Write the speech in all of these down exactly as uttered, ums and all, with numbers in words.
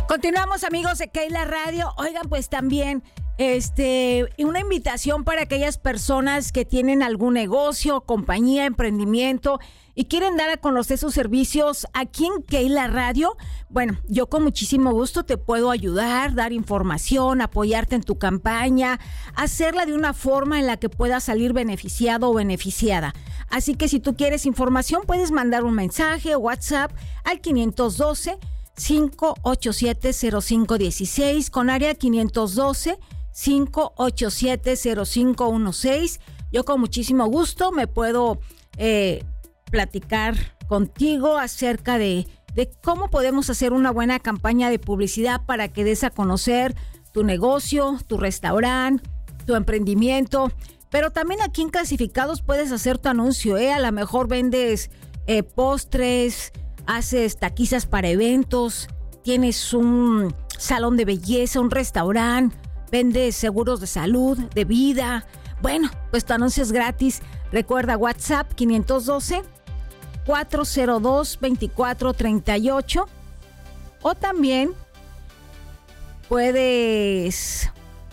Continuamos, amigos de Keila Radio. Oigan, pues también este una invitación para aquellas personas que tienen algún negocio, compañía, emprendimiento y quieren dar a conocer sus servicios aquí en Keila Radio. Bueno, yo con muchísimo gusto te puedo ayudar, dar información, apoyarte en tu campaña, hacerla de una forma en la que puedas salir beneficiado o beneficiada. Así que si tú quieres información, puedes mandar un mensaje o WhatsApp al quinientos doce, cinco ochenta y siete, cero cinco dieciséis con área quinientos doce, cinco ochenta y siete, cero cinco dieciséis. Yo con muchísimo gusto me puedo eh, platicar contigo acerca de, de cómo podemos hacer una buena campaña de publicidad para que des a conocer tu negocio, tu restaurante, tu emprendimiento. Pero también aquí en Clasificados puedes hacer tu anuncio, ¿eh? A lo mejor vendes eh, postres, haces taquizas para eventos, tienes un salón de belleza, un restaurante, vendes seguros de salud, de vida. Bueno, pues tu anuncio es gratis. Recuerda WhatsApp quinientos doce, cuatro cero dos, veinticuatro treinta y ocho o también puedes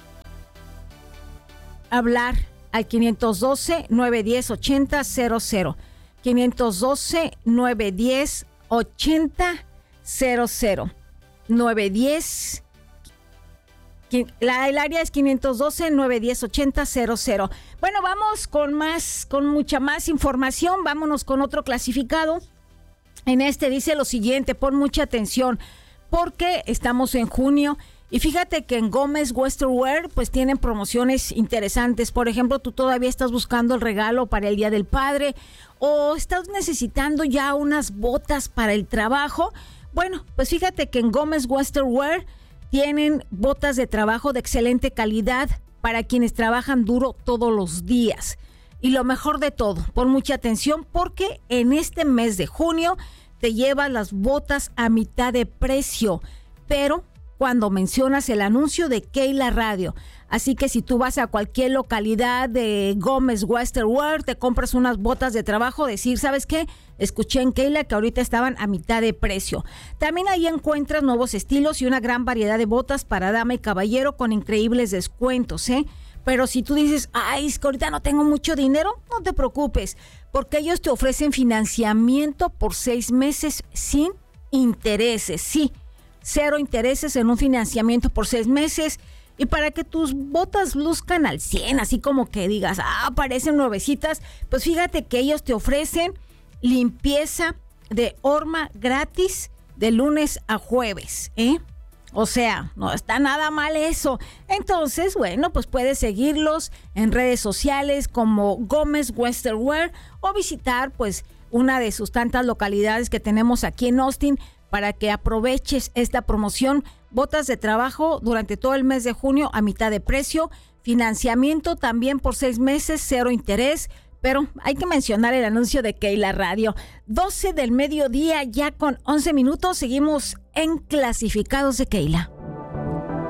hablar al quinientos doce, nueve diez, ochenta cero cero. quinientos doce, nueve diez, ochenta cero cero. nueve diez, la, el área es quinientos doce, nueve diez, ochenta cero cero. Bueno, vamos con más, con mucha más información. Vámonos con otro clasificado. En este dice lo siguiente, pon mucha atención, porque estamos en junio. Y fíjate que en Gómez Western Wear pues tienen promociones interesantes. Por ejemplo, tú todavía estás buscando el regalo para el Día del Padre o estás necesitando ya unas botas para el trabajo. Bueno, pues fíjate que en Gómez Western Wear tienen botas de trabajo de excelente calidad para quienes trabajan duro todos los días. Y lo mejor de todo, pon mucha atención porque en este mes de junio te llevas las botas a mitad de precio, pero cuando mencionas el anuncio de Keila Radio. Así que si tú vas a cualquier localidad de Gómez Western Wear, te compras unas botas de trabajo, decir, ¿sabes qué? Escuché en Keila que ahorita estaban a mitad de precio. También ahí encuentras nuevos estilos y una gran variedad de botas para dama y caballero con increíbles descuentos, ¿eh? Pero si tú dices, ay, es que ahorita no tengo mucho dinero, no te preocupes, porque ellos te ofrecen financiamiento por seis meses sin intereses, sí. Cero intereses en un financiamiento por seis meses y para que tus botas luzcan al cien, así como que digas, ah, parecen nuevecitas, pues fíjate que ellos te ofrecen limpieza de horma gratis de lunes a jueves, ¿eh? O sea, no está nada mal eso. Entonces, bueno, pues puedes seguirlos en redes sociales como Gómez Western Wear o visitar pues una de sus tantas localidades que tenemos aquí en Austin, para que aproveches esta promoción. Botas de trabajo durante todo el mes de junio a mitad de precio. Financiamiento también por seis meses, cero interés. Pero hay que mencionar el anuncio de Keila Radio. doce del mediodía, ya con once minutos. Seguimos en Clasificados de Keila.